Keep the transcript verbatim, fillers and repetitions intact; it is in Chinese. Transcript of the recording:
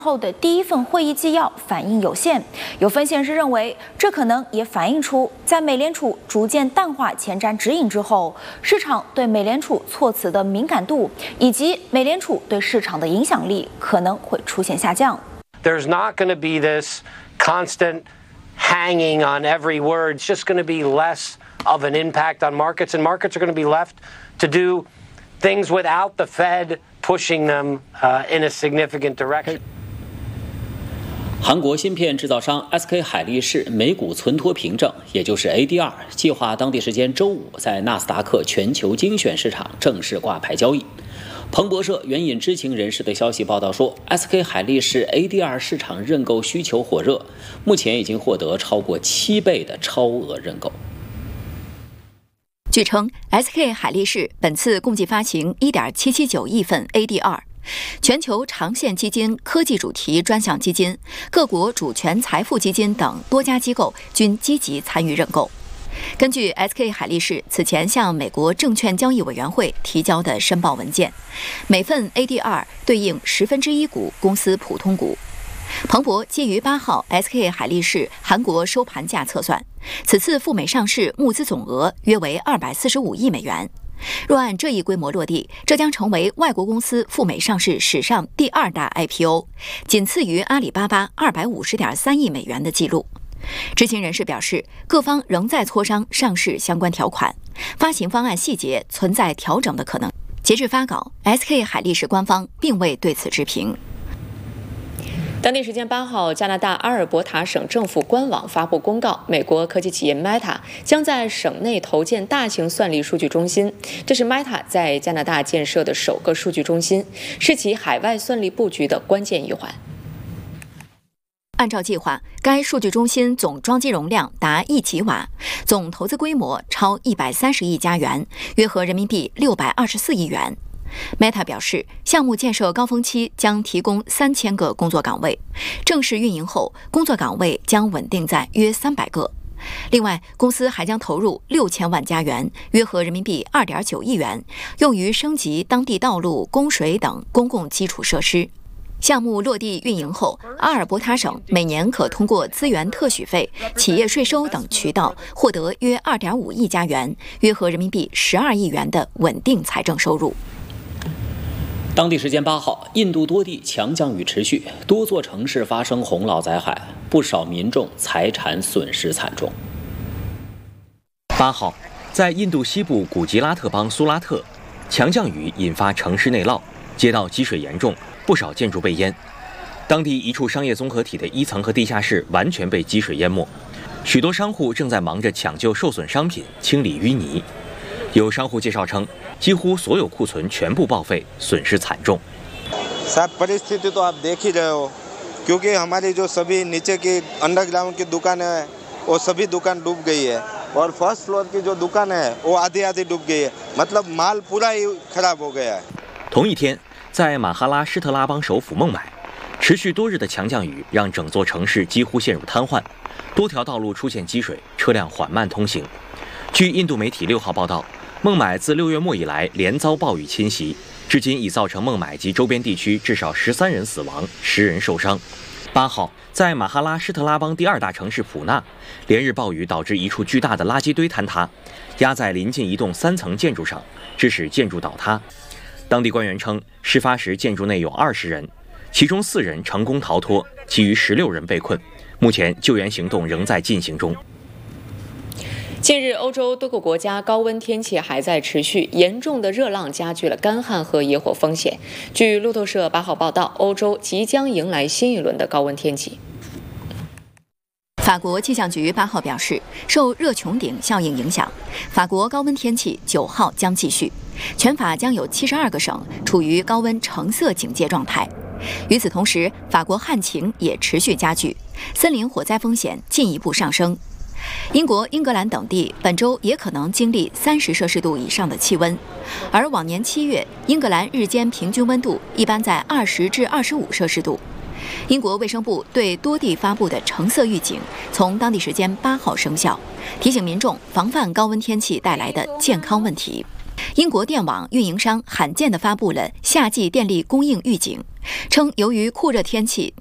后的第一份会议纪要反应有限，有分析人士认为，这可能也反映出在美联储逐渐淡化前瞻指引之后，市场对美联储措辞的敏感度以及美联储对市场的影响力可能会出现下降。 There's not going to be this constant hanging on every word. It's just going to be less of an impact on markets, and markets are going to be left to do things without the Fed pushing them uh, in a significant direction. 韩国芯片制造商 S K 海力士美股存托凭证，也就是 A D R， 计划当地时间周五在纳斯达克全球精选市场正式挂牌交易。彭博社援引知情人士的消息报道说 ，S K 海力士 A D R 市场认购需求火热，目前已经获得超过七倍的超额认购。 据称 ，S K 海力士本次共计发行 一点七七九亿份 A D R。全球长线基金、科技主题专项基金、各国主权财富基金等多家机构均积极参与认购。根据 S K 海力士此前向美国证券交易委员会提交的申报文件，每份 A D R 对应十分之一股公司普通股。彭博基于八号 S K 海力士韩国收盘价测算，此次赴美上市募资总额约为二百四十五亿美元。若按这一规模落地，这将成为外国公司赴美上市史上第二大 I P O， 仅次于阿里巴巴二百五十点三亿美元的记录。知情人士表示，各方仍在磋商上市相关条款，发行方案细节存在调整的可能。截至发稿 ，S K 海力士官方并未对此置评。 当地时间八号，加拿大阿尔伯塔省政府官网发布公告，美国科技企业 Meta 将在省内投建大型算力数据中心。这是 Meta 在加拿大建设的首个数据中心，是其海外算力布局的关键一环。 按照计划，该数据中心总装机容量达一吉瓦，总投资规模超一百三十亿加元，约合人民币六百二十四亿元。Meta 表示，项目建设高峰期将提供三千个工作岗位，正式运营后，工作岗位将稳定在约三百个。另外，公司还将投入六千万加元，约合人民币二点九亿元，用于升级当地道路、供水等公共基础设施。项目落地运营后，阿尔伯塔省每年可通过资源特许费、企业税收等渠道获得约二点五亿加元，约合人民币十二亿元的稳定财政收入。 当地时间八号，印度多地强降雨持续，多座城市发生洪涝灾害，不少民众财产损失惨重。 八号，在印度西部古吉拉特邦苏拉特，强降雨引发城市内涝，街道积水严重，不少建筑被淹。当地一处商业综合体的一层和地下室完全被积水淹没，许多商户正在忙着抢救受损商品、清理淤泥。有商户介绍称，几乎所有库存全部报废，损失惨重。 साहब परिस्थिति तो आप देख ही रहे हो, क्योंकि हमारी जो सभी नीचे की अंडरग्राउंड की दुकानें हैं, वो सभी दुकान डूब गई है, और फर्स्ट फ्लोर की जो दुकान है, वो आधी आधी डूब गई है, मतलब माल पूरा ही खराब हो गया है。 同一天，在马哈拉施特拉邦首府孟买，持续多日的强降雨让整座城市几乎陷入瘫痪，多条道路出现积水，车辆缓慢通行。据印度媒体六号报道，孟买自六月末以来连遭暴雨侵袭，至今已造成孟买及周边地区至少十三人死亡，十人受伤。八号，在马哈拉施特拉邦第二大城市普纳，连日暴雨导致一处巨大的垃圾堆坍塌，压在临近一栋三层建筑上，致使建筑倒塌。当地官员称，事发时建筑内有二十人，其中四人成功逃脱，其余十六人被困。目前救援行动仍在进行中。 近日，欧洲多个国家高温天气还在持续，严重的热浪加剧了干旱和野火风险。据路透社八号报道，欧洲即将迎来新一轮的高温天气。 法国气象局八号表示，受热穹顶效应影响，法国高温天气九号将继续，全法将有七十二个省处于高温橙色警戒状态。与此同时，法国旱情也持续加剧，森林火灾风险进一步上升。英国、英格兰等地本周也可能经历三十摄氏度以上的气温，而往年七月，英格兰日间平均温度一般在二十至二十五摄氏度。英国卫生部对多地发布的橙色预警从当地时间八号生效，提醒民众防范高温天气带来的健康问题。 英国电网运营商罕见地发布了夏季电力供应预警，称由于酷热天气